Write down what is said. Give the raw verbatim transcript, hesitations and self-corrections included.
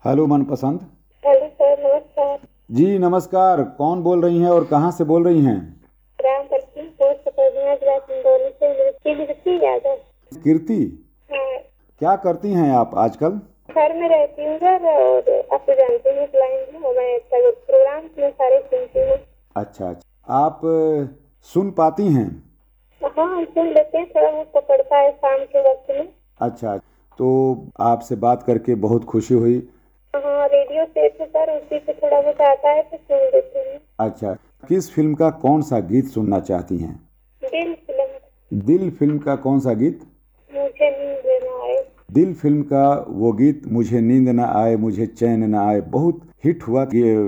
Hello मनपसंद। Hello sir, नमस्कार। जी नमस्कार, कौन बोल रही हैं और कहाँ से बोल रही हैं? राम करती पोस्ट प्रज्ञा जिला सिंगरौली से मिर्ची मिर्ची यादव। कीर्ति, हाँ, क्या करती हैं आप आजकल? घर में रहती हूँ सर, और आप तो जानते हैं क्लाइंट हूँ, मैं सब प्रोग्राम में सारे सुनती हूँ। अच्छा अच्छा, आप अ, सुन पाती हैं? हाँ, सुन लेते हैं, थोड़ा बहुत पकड़ता है शाम के वक्त में। अच्छा, तो आपसे बात करके बहुत खुशी हुई। हाँ, रेडियो सेट है सर, उसी पे थोड़ा बहुत आता है तो सुन लेती हूँ। अच्छा, किस फिल्म का कौन सा गीत सुनना चाहती हैं? दिल फिल्म। दिल फिल्म का कौन सा गीत? मुझे नींद न आए। दिल फिल्म का वो गीत, मुझे नींद ना आए मुझे चैन ना आए, बहुत हिट हुआ ये